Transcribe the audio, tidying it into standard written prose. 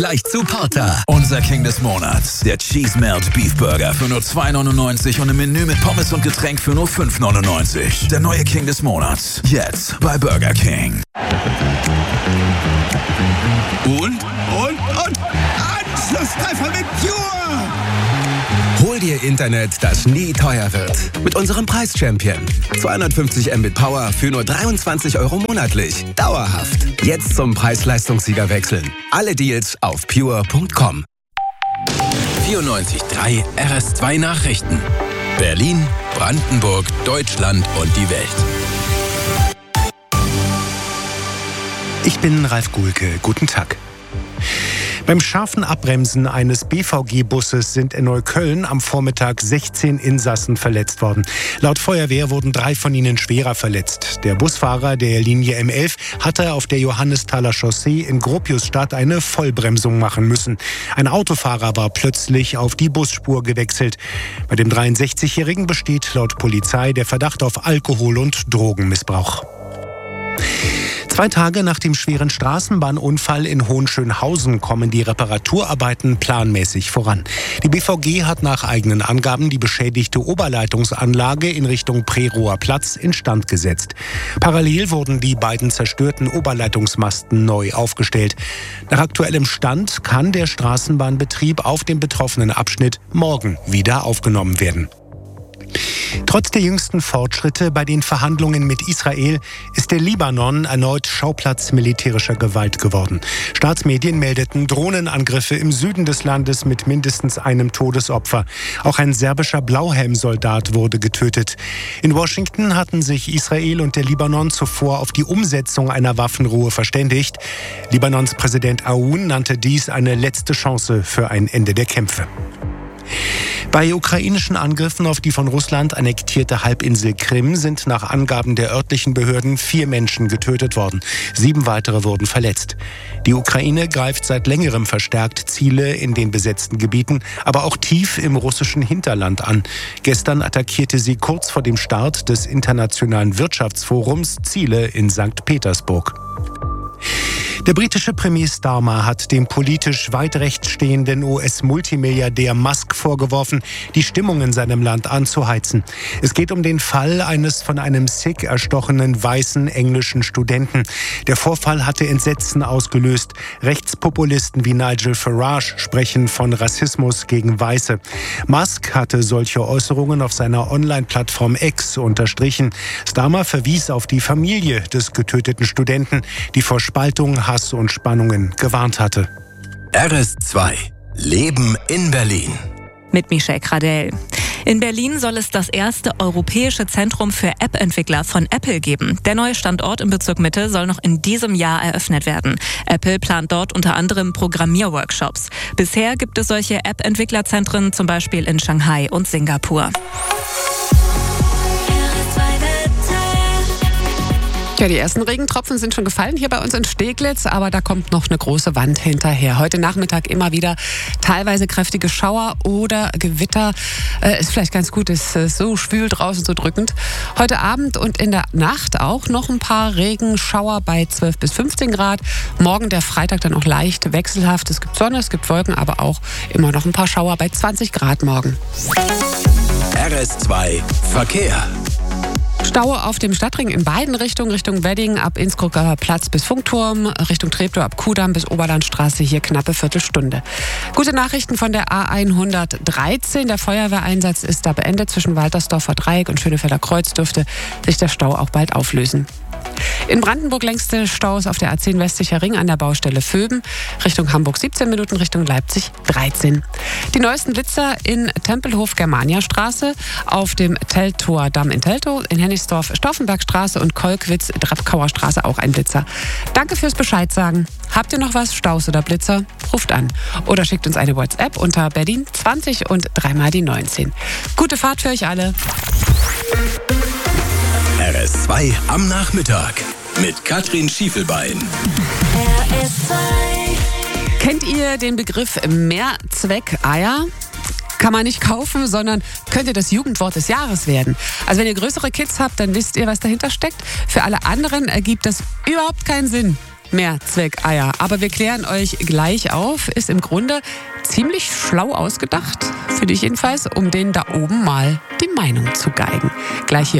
Leicht zu Porter. Unser King des Monats. Der Cheese Melt Beef Burger für nur 2,99 und im Menü mit Pommes und Getränk für nur 5,99. Der neue King des Monats. Jetzt bei Burger King. Und Anschlusstreffer mit Pure! Hol dir Internet, das nie teuer wird. Mit unserem Preis-Champion. 250 Mbit Power für nur 23 € monatlich. Dauerhaft. Jetzt zum Preis-Leistungssieger wechseln. Alle Deals auf pure.com. 94.3 RS2 Nachrichten. Berlin, Brandenburg, Deutschland und die Welt. Ich bin Ralf Gulke. Guten Tag. Beim scharfen Abbremsen eines BVG-Busses sind in Neukölln am Vormittag 16 Insassen verletzt worden. Laut Feuerwehr wurden 3 von ihnen schwerer verletzt. Der Busfahrer der Linie M11 hatte auf der Johannesthaler Chaussee in Gropiusstadt eine Vollbremsung machen müssen. Ein Autofahrer war plötzlich auf die Busspur gewechselt. Bei dem 63-Jährigen besteht laut Polizei der Verdacht auf Alkohol- und Drogenmissbrauch. 2 Tage nach dem schweren Straßenbahnunfall in Hohenschönhausen kommen die Reparaturarbeiten planmäßig voran. Die BVG hat nach eigenen Angaben die beschädigte Oberleitungsanlage in Richtung Prerower Platz instand gesetzt. Parallel wurden die beiden zerstörten Oberleitungsmasten neu aufgestellt. Nach aktuellem Stand kann der Straßenbahnbetrieb auf dem betroffenen Abschnitt morgen wieder aufgenommen werden. Trotz der jüngsten Fortschritte bei den Verhandlungen mit Israel ist der Libanon erneut Schauplatz militärischer Gewalt geworden. Staatsmedien meldeten Drohnenangriffe im Süden des Landes mit mindestens einem Todesopfer. Auch ein serbischer Blauhelmsoldat wurde getötet. In Washington hatten sich Israel und der Libanon zuvor auf die Umsetzung einer Waffenruhe verständigt. Libanons Präsident Aoun nannte dies eine letzte Chance für ein Ende der Kämpfe. Bei ukrainischen Angriffen auf die von Russland annektierte Halbinsel Krim sind nach Angaben der örtlichen Behörden 4 Menschen getötet worden. 7 weitere wurden verletzt. Die Ukraine greift seit längerem verstärkt Ziele in den besetzten Gebieten, aber auch tief im russischen Hinterland an. Gestern attackierte sie kurz vor dem Start des Internationalen Wirtschaftsforums Ziele in St. Petersburg. Der britische Premier Starmer hat dem politisch weit rechts stehenden US-Multimilliardär Musk vorgeworfen, die Stimmung in seinem Land anzuheizen. Es geht um den Fall eines von einem Sikh erstochenen weißen englischen Studenten. Der Vorfall hatte Entsetzen ausgelöst. Rechtspopulisten wie Nigel Farage sprechen von Rassismus gegen Weiße. Musk hatte solche Äußerungen auf seiner Online-Plattform X unterstrichen. Starmer verwies auf die Familie des getöteten Studenten, die vor Spaltung, Hass und Spannungen gewarnt hatte. RS2 Leben in Berlin. Mit Michelle Gradell. In Berlin soll es das erste europäische Zentrum für App-Entwickler von Apple geben. Der neue Standort im Bezirk Mitte soll noch in diesem Jahr eröffnet werden. Apple plant dort unter anderem Programmierworkshops. Bisher gibt es solche App-Entwicklerzentren zum Beispiel in Shanghai und Singapur. Ja, die ersten Regentropfen sind schon gefallen hier bei uns in Steglitz, aber da kommt noch eine große Wand hinterher. Heute Nachmittag immer wieder teilweise kräftige Schauer oder Gewitter. Ist vielleicht ganz gut, ist so schwül draußen, so drückend. Heute Abend und in der Nacht auch noch ein paar Regenschauer bei 12 bis 15 Grad. Morgen der Freitag dann auch leicht wechselhaft. Es gibt Sonne, es gibt Wolken, aber auch immer noch ein paar Schauer bei 20 Grad morgen. RS2 Verkehr. Stau auf dem Stadtring in beiden Richtungen, Richtung Wedding ab Innsbrucker Platz bis Funkturm, Richtung Treptow ab Kudamm bis Oberlandstraße, hier knappe Viertelstunde. Gute Nachrichten von der A113, der Feuerwehreinsatz ist da beendet. Zwischen Waltersdorfer Dreieck und Schönefelder Kreuz dürfte sich der Stau auch bald auflösen. In Brandenburg längste Staus auf der A10 westlicher Ring an der Baustelle Vöben, Richtung Hamburg 17 Minuten, Richtung Leipzig 13. Die neuesten Blitzer in Tempelhof Germaniastraße, auf dem Teltower Damm in Teltow, in Hennigsdorf Stauffenbergstraße und Kolkwitz Drabkauer Straße auch ein Blitzer. Danke fürs Bescheid sagen. Habt ihr noch was, Staus oder Blitzer? Ruft an oder schickt uns eine WhatsApp unter Berlin 20 und 3 die 19. Gute Fahrt für euch alle. RS2 am Nachmittag mit Katrin Schiefelbein. RS2. Kennt ihr den Begriff Mehrzweckeier? Kann man nicht kaufen, sondern könnte das Jugendwort des Jahres werden. Also wenn ihr größere Kids habt, dann wisst ihr, was dahinter steckt. Für alle anderen ergibt das überhaupt keinen Sinn. Mehrzweckeier. Aber wir klären euch gleich auf. Ist im Grunde ziemlich schlau ausgedacht, für dich jedenfalls, um denen da oben mal die Meinung zu geigen. Gleich hier